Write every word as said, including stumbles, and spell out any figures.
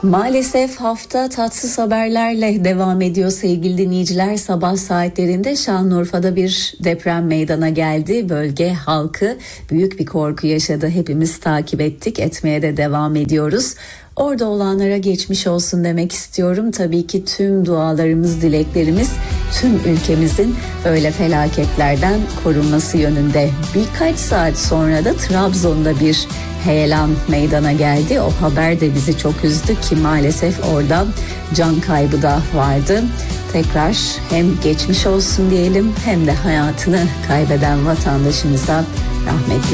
Maalesef hafta tatsız haberlerle devam ediyor sevgili dinleyiciler. Sabah saatlerinde Şanlıurfa'da bir deprem meydana geldi. Bölge halkı büyük bir korku yaşadı. Hepimiz takip ettik, etmeye de devam ediyoruz. Orada olanlara geçmiş olsun demek istiyorum. Tabii ki tüm dualarımız, dileklerimiz tüm ülkemizin böyle felaketlerden korunması yönünde. Birkaç saat sonra da Trabzon'da bir heyelan meydana geldi. O haber de bizi çok üzdü ki maalesef orada can kaybı da vardı. Tekrar hem geçmiş olsun diyelim hem de hayatını kaybeden vatandaşımıza rahmet